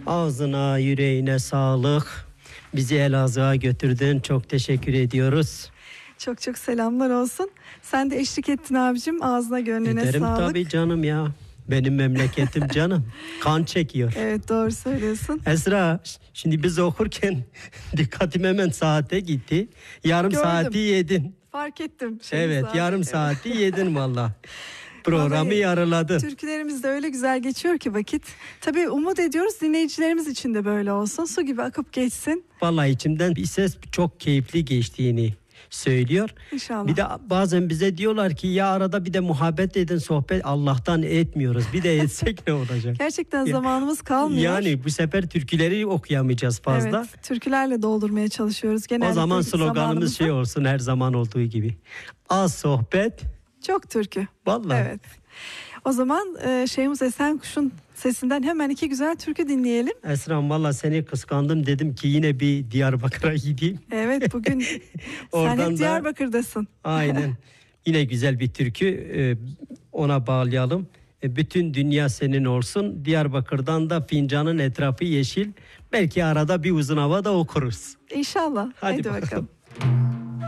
Ağzına, yüreğine sağlık. Bizi Elazığ'a götürdün. Çok teşekkür ediyoruz. Çok çok selamlar olsun. Sen de eşlik ettin abicim. Ağzına gönlüne Ederim sağlık. tabii canım ya. Benim memleketim canım. Kan çekiyor. Evet, doğru söylüyorsun. Esra, şimdi biz okurken dikkatim hemen saate gitti. Yarım Gördüm. saati yedin. Fark ettim. Evet, abi. yarım saati yedin valla. Programı Vallahi yarıladın. Türkülerimiz de öyle güzel geçiyor ki vakit. Tabii umut ediyoruz dinleyicilerimiz için de böyle olsun. Su gibi akıp geçsin. Vallahi içimden bir ses çok keyifli geçtiğini söylüyor. İnşallah. Bir de bazen bize diyorlar ki ya arada bir de muhabbet edin, sohbet. Allah'tan etmiyoruz. Bir de etsek ne olacak? Gerçekten zamanımız kalmıyor. Yani bu sefer türküleri okuyamayacağız fazla. Evet, türkülerle doldurmaya çalışıyoruz. Genellikle O zaman sloganımız zamanımızda şey olsun, her zaman olduğu gibi. Az sohbet. çok türkü. Vallahi. Evet. O zaman Şeyhmus Esenkuş'un sesinden hemen iki güzel türkü dinleyelim. Esra'm valla seni kıskandım, dedim ki yine bir Diyarbakır'a gideyim. Evet, bugün sen Oradan hep da- Diyarbakır'dasın. Aynen. Yine güzel bir türkü, ona bağlayalım. Bütün dünya senin olsun. Diyarbakır'dan da fincanın etrafı yeşil. Belki arada bir uzun hava da okuruz. İnşallah. Hadi Hadi bakalım. bakalım.